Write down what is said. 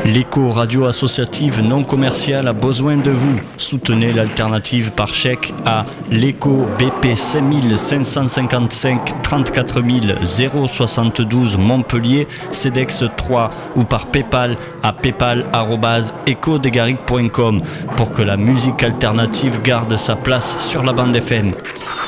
L'écho radio associative non commerciale a besoin de vous. Soutenez l'alternative par chèque à l'écho BP 5555 34 072 Montpellier, CEDEX 3 ou par Paypal à paypal@ecodegaric.com pour que la musique alternative garde sa place sur la bande FM.